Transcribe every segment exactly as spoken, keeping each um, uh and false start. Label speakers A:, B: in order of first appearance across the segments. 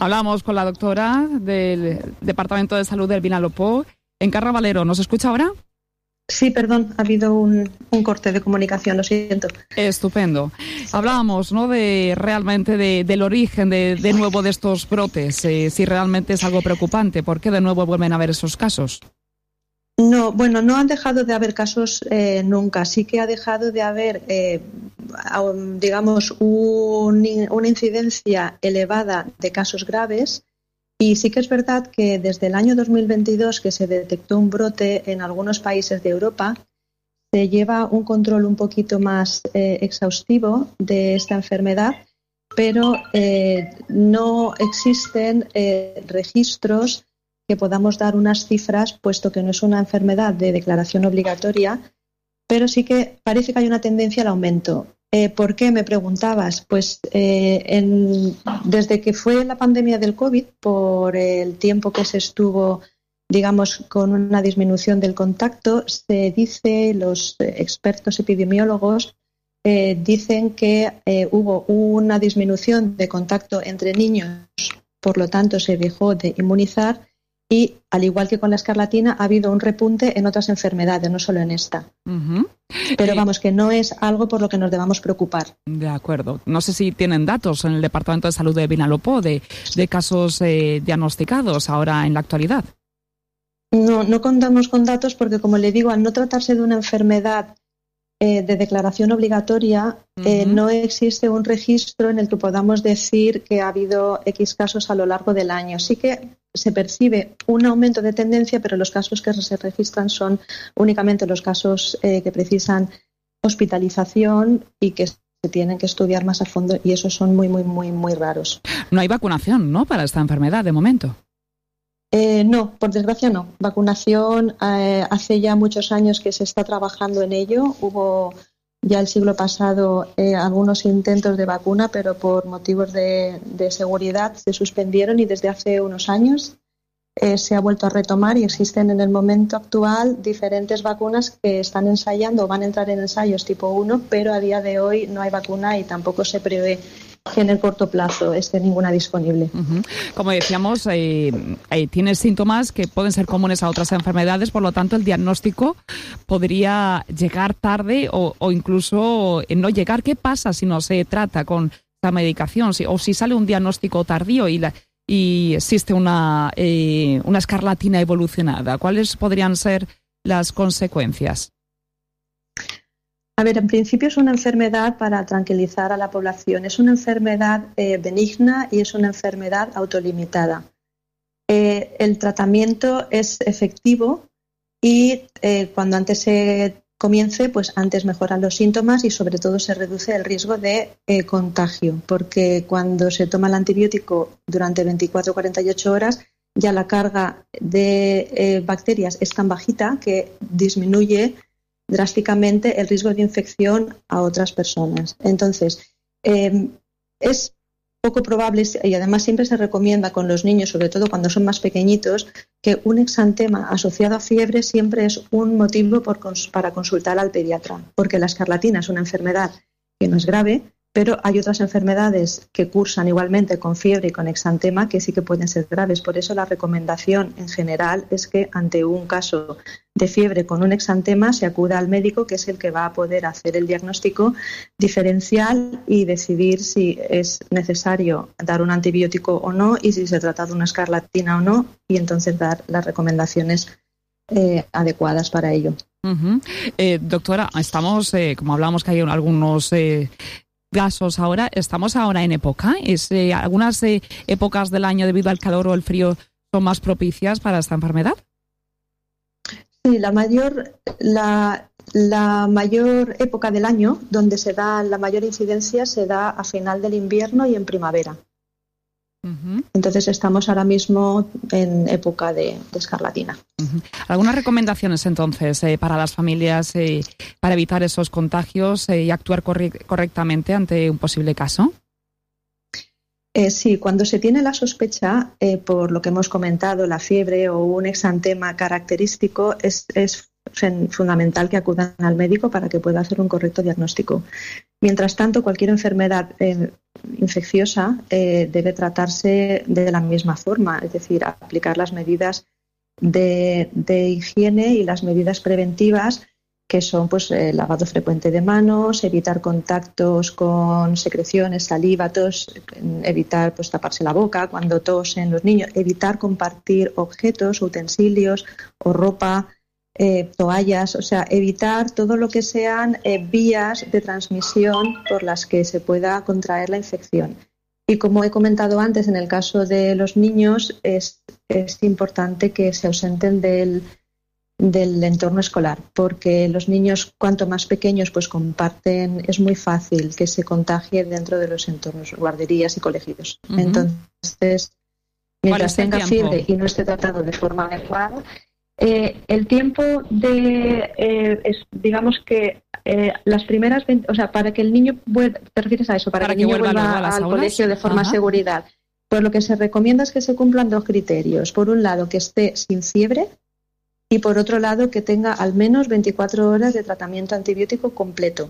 A: Hablamos con la doctora del Departamento de Salud del Vinalopó. Encarna Valero, ¿nos escucha ahora?
B: Sí, perdón, ha habido un, un corte de comunicación, lo siento.
A: Estupendo. Hablábamos, ¿no?, de realmente de, del origen de, de nuevo de estos brotes, eh, si realmente es algo preocupante. ¿Por qué de nuevo vuelven a haber esos casos?
B: No, bueno, no han dejado de haber casos eh, nunca. Sí que ha dejado de haber, eh, digamos, un, una incidencia elevada de casos graves. Y sí que es verdad que desde el año dos mil veintidós, que se detectó un brote en algunos países de Europa, se lleva un control un poquito más eh, exhaustivo de esta enfermedad, pero eh, no existen eh, registros que podamos dar unas cifras, puesto que no es una enfermedad de declaración obligatoria, pero sí que parece que hay una tendencia al aumento. Eh, ¿Por qué? Me preguntabas. Pues eh, en, desde que fue la pandemia del COVID, por el tiempo que se estuvo, digamos, con una disminución del contacto, se dice, los expertos epidemiólogos eh, dicen que eh, hubo una disminución de contacto entre niños, por lo tanto se dejó de inmunizar. Y, al igual que con la escarlatina, ha habido un repunte en otras enfermedades, no solo en esta. Uh-huh. Pero vamos, que no es algo por lo que nos debamos preocupar.
A: De acuerdo. No sé si tienen datos en el Departamento de Salud de Vinalopó de, de casos eh, diagnosticados ahora en la actualidad.
B: No, no contamos con datos porque, como le digo, al no tratarse de una enfermedad eh, de declaración obligatoria, uh-huh. eh, no existe un registro en el que podamos decir que ha habido X casos a lo largo del año. Sí que se percibe un aumento de tendencia, pero los casos que se registran son únicamente los casos eh, que precisan hospitalización y que se tienen que estudiar más a fondo, y esos son muy, muy, muy, muy raros.
A: No hay vacunación, ¿no?, para esta enfermedad de momento.
B: Eh, no, por desgracia no. Vacunación eh, hace ya muchos años que se está trabajando en ello. Hubo ya el siglo pasado eh, algunos intentos de vacuna, pero por motivos de, de seguridad se suspendieron, y desde hace unos años eh, se ha vuelto a retomar, y existen en el momento actual diferentes vacunas que están ensayando o van a entrar en ensayos tipo uno, pero a día de hoy no hay vacuna y tampoco se prevé que en el corto plazo esté ninguna disponible.
A: Uh-huh. Como decíamos, eh, eh, tiene síntomas que pueden ser comunes a otras enfermedades, por lo tanto el diagnóstico podría llegar tarde o, o incluso no llegar. ¿Qué pasa si no se trata con la medicación? Si, o si sale un diagnóstico tardío y, la, y existe una, eh, una escarlatina evolucionada, ¿cuáles podrían ser las consecuencias?
B: A ver, en principio es una enfermedad, para tranquilizar a la población, es una enfermedad eh, benigna y es una enfermedad autolimitada. Eh, el tratamiento es efectivo y eh, cuando antes se comience, pues antes mejoran los síntomas y sobre todo se reduce el riesgo de eh, contagio, porque cuando se toma el antibiótico durante veinticuatro a cuarenta y ocho horas, ya la carga de eh, bacterias es tan bajita que disminuye drásticamente el riesgo de infección a otras personas. Entonces, eh, es poco probable, y además siempre se recomienda con los niños, sobre todo cuando son más pequeñitos, que un exantema asociado a fiebre siempre es un motivo por, para consultar al pediatra, porque la escarlatina es una enfermedad que no es grave, pero hay otras enfermedades que cursan igualmente con fiebre y con exantema que sí que pueden ser graves. Por eso la recomendación en general es que ante un caso de fiebre con un exantema se acuda al médico, que es el que va a poder hacer el diagnóstico diferencial y decidir si es necesario dar un antibiótico o no, y si se trata de una escarlatina o no, y entonces dar las recomendaciones eh, adecuadas para ello.
A: Uh-huh. Eh, doctora, estamos, eh, como hablábamos que hay algunos Eh... casos ahora, ¿estamos ahora en época? ¿Es, eh, ¿Algunas eh, épocas del año debido al calor o el frío son más propicias para esta enfermedad?
B: Sí, la mayor, la, la mayor época del año donde se da la mayor incidencia se da a final del invierno y en primavera. Uh-huh. Entonces estamos ahora mismo en época de, de escarlatina.
A: Uh-huh. ¿Algunas recomendaciones entonces eh, para las familias eh, para evitar esos contagios eh, y actuar corre- correctamente ante un posible caso?
B: Eh, sí, cuando se tiene la sospecha, eh, por lo que hemos comentado, la fiebre o un exantema característico, es, es fundamental que acudan al médico para que pueda hacer un correcto diagnóstico. Mientras tanto, cualquier enfermedad eh, infecciosa eh, debe tratarse de la misma forma, es decir, aplicar las medidas de, de higiene y las medidas preventivas, que son pues el lavado frecuente de manos, evitar contactos con secreciones, saliva, tos, evitar pues taparse la boca cuando tosen los niños, evitar compartir objetos, utensilios o ropa, eh, toallas, o sea, evitar todo lo que sean eh, vías de transmisión por las que se pueda contraer la infección. Y como he comentado antes, en el caso de los niños es, es importante que se ausenten del del entorno escolar, porque los niños cuanto más pequeños pues comparten, es muy fácil que se contagie dentro de los entornos, guarderías y colegios. Uh-huh. Entonces, mientras tenga fiebre y no esté tratado de forma adecuada, eh, el tiempo de, eh, es, digamos que eh, las primeras, o sea, para que el niño vuelva, ¿te refieres a eso? Para, para que el niño vuelva, vuelva al aulas? colegio de forma uh-huh. seguridad. Pues lo que se recomienda es que se cumplan dos criterios. Por un lado, que esté sin fiebre, y por otro lado que tenga al menos veinticuatro horas de tratamiento antibiótico completo.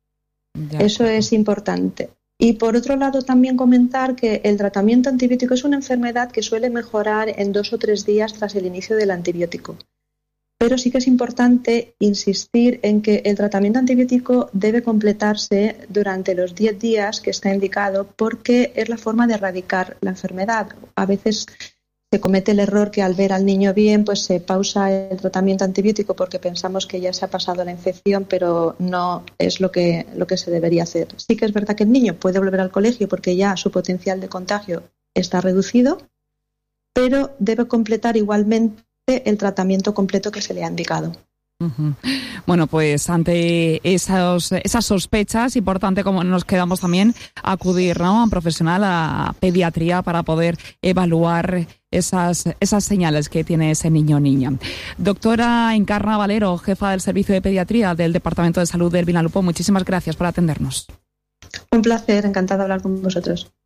B: Ya. Eso es importante. Y por otro lado también comentar que el tratamiento antibiótico es una enfermedad que suele mejorar en dos o tres días tras el inicio del antibiótico. Pero sí que es importante insistir en que el tratamiento antibiótico debe completarse durante los diez días que está indicado, porque es la forma de erradicar la enfermedad. A veces se comete el error que al ver al niño bien, pues se pausa el tratamiento antibiótico porque pensamos que ya se ha pasado la infección, pero no es lo que, lo que se debería hacer. Sí que es verdad que el niño puede volver al colegio porque ya su potencial de contagio está reducido, pero debe completar igualmente el tratamiento completo que se le ha indicado.
A: Uh-huh. Bueno, pues ante esos, esas sospechas, importante como nos quedamos también acudir, ¿no?, a un profesional, a pediatría, para poder evaluar esas, esas señales que tiene ese niño o niña. Doctora Encarna Valero, jefa del Servicio de Pediatría del Departamento de Salud del Vinalopó, muchísimas gracias por atendernos.
B: Un placer, encantada de hablar con vosotros.